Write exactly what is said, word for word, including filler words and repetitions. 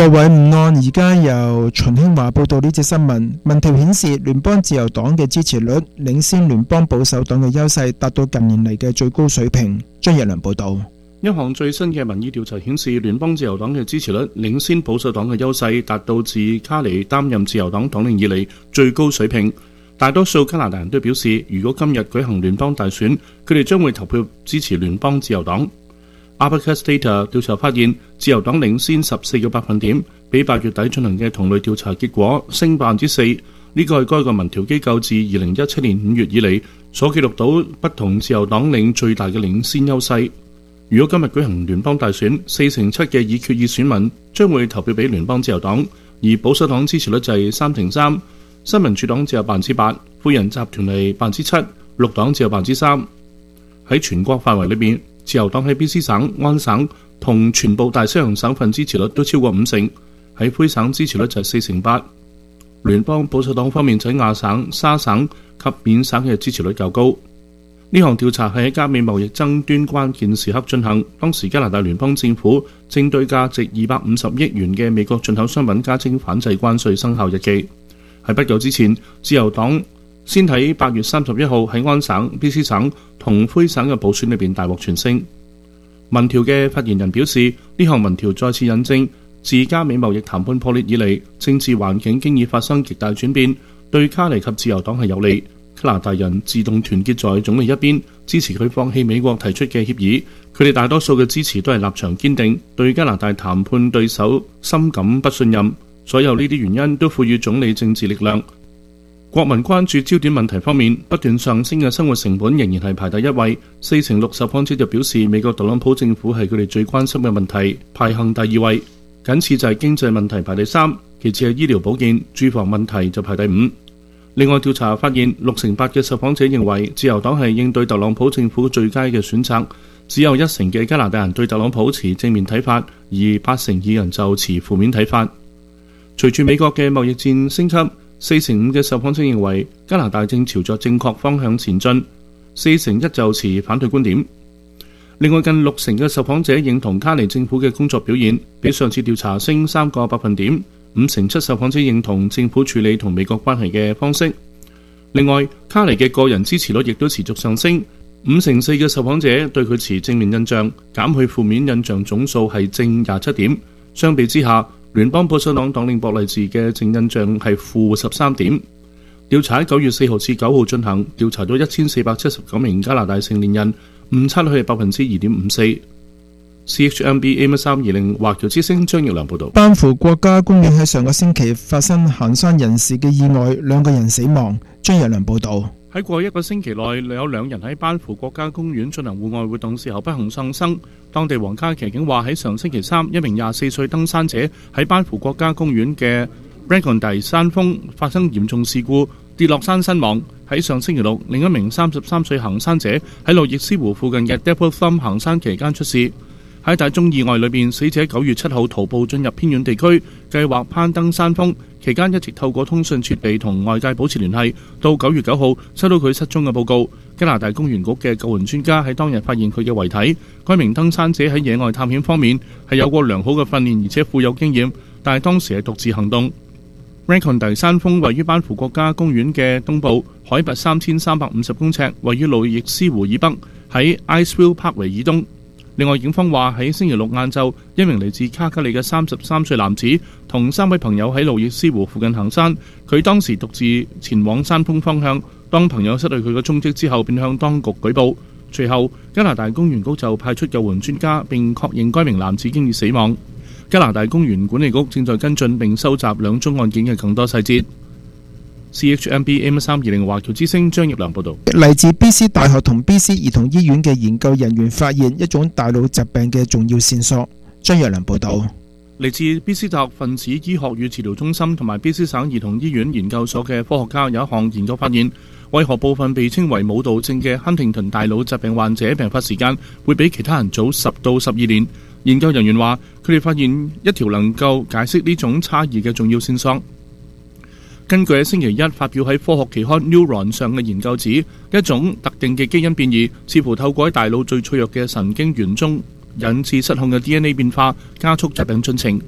各位午安，而家由秦興華報道呢隻新聞。民調顯示，聯邦自由黨嘅支持率領先聯邦保守黨嘅優勢，達到近年嚟嘅最高水平。張日良報道。 一項最新嘅民意調查顯示，聯邦自由黨嘅支持率領先保守黨嘅優勢，達到自卡尼擔任自由黨黨領以嚟最高水平。大多數加拿大人都表示，如果今日舉行聯邦大選，佢哋將會投票支持聯邦自由黨。Abacus Data 調查發現，自由黨領先十四個百分點，比八月底進行嘅同類調查結果升百分之四。呢個係該個民調機構自二零一七年五月以嚟所記錄到不同自由黨領最大嘅領先優勢。如果今日舉行聯邦大選，四成七嘅已決議選民將會投票俾聯邦自由黨，而保守黨支持率就係三成三，新民主黨只有百分之八，灰人集團係百分之七，綠黨只有百分之三。喺全國範圍裏邊，自由黨喺 B C 省、安省同全部大西洋省份支持率都超過五成，喺灰省支持率就係四成八。聯邦保守黨方面，喺亞省、沙省及緬省嘅支持率較高。呢項調查係喺加美貿易爭端關鍵時刻進行，當時加拿大聯邦政府正對價值二百五十億元嘅美國進口商品加徵反制關稅生效日期。喺不久之前，自由黨先喺八月三十一號喺安省、B C 省同灰省嘅補選裏邊大獲全勝。民調嘅發言人表示，呢項民調再次印證，自加美貿易談判破裂以嚟，政治環境經已發生極大轉變，對卡尼及自由黨係有利。加拿大人自動團結在總理一邊，支持佢放棄美國提出嘅協議。佢哋大多數嘅支持都係立場堅定，對加拿大談判對手深感不信任。所有呢啲原因都賦予總理政治力量。國民關注焦點問題方面，不斷上升嘅生活成本仍然係排第一位。四成六受訪者就表示，美國特朗普政府係佢哋最關心嘅問題，排行第二位。僅次就係經濟問題排第三，其次係醫療保健、住房問題就排第五。另外調查發現，六成八嘅受訪者認為自由黨係應對特朗普政府最佳嘅選擇，只有一成嘅加拿大人對特朗普持正面睇法，而八成二人就持負面睇法。隨住美國嘅貿易戰升級，四成五嘅受訪者認為加拿大正朝着正確方向前進，四成一就持反對觀點。另外近六成嘅受訪者認同卡尼政府嘅工作表現，比上次調查升三個百分點。五成七受訪者認同政府處理同美國關係嘅方式。另外，卡尼嘅個人支持率亦都持續上升，五成四嘅受訪者對佢持正面印象，減去負面印象總數係正廿七點。相比之下，聯邦保守黨黨領博勵治嘅正印象係負十三點。調查喺九月四號至九號進行，調查到一千四百七十九名加拿大成年人，誤差率係百分之二點五四。C H M B A M 三二零華僑之聲張耀良報道。 班夫國家公園喺上個星期發生行山人士嘅意外，兩個人死亡。張耀良報道。 喺過去一個星期內，有兩人喺班夫國家公園進行戶外活動時候不幸喪生。當地皇家騎警話喺上星期三，一名廿四歲登山者喺班夫國家公園嘅 Bracondy 山峰發生嚴重事故，跌落山身亡。喺上星期六，另一名三十三歲行山者喺路易斯湖附近嘅 Devil Thumb 行山期間出事。喺大宗意外裏邊，死者九月七號徒步進入偏遠地區，計劃攀登山峰，期間一直透過通訊設備同外界保持聯繫。到九月九號收到佢失蹤嘅報告。加拿大公園局嘅救援專家喺當日發現佢嘅遺體。該名登山者喺野外探險方面係有過良好嘅訓練，而且富有經驗，但係當時係獨自行動。Bracondy 山峰位於班夫國家公園嘅東部，海拔三千三百五十公尺，位於路易斯湖以北，喺 Iceville Parkway 以東。另外，警方話喺星期六晏晝，一名嚟自卡加利嘅三十三歲男子同三位朋友喺路易斯湖附近行山。佢當時獨自前往山峰方向，當朋友失去佢嘅蹤跡之後，便向當局舉報。隨後，加拿大公園局就派出救援專家，並確認該名男子經已死亡。加拿大公園管理局正在跟進並收集兩宗案件嘅更多細節。C H M B M 三二零華僑之聲張業良報道。 嚟自 B C 大學同 B C 兒童醫院嘅研究人員發現一種大腦疾病嘅重要線索。張業良報道。 嚟自 B C 大學分子醫學與治療中心同埋 B C 省兒童醫院研究所嘅科學家有一項研究發現，為何部分被稱為舞蹈症嘅亨廷頓大腦疾病患者病發時間會比其他人早十到十二年。研究人員話，佢哋發現一條能夠解釋呢種差異嘅重要線索。根據喺星期一發表喺科學期刊 Neuron 上嘅研究指，一種特定嘅基因變異似乎透過喺大腦最脆弱嘅神經元中引致失控嘅 D N A 變化，加速疾病進程。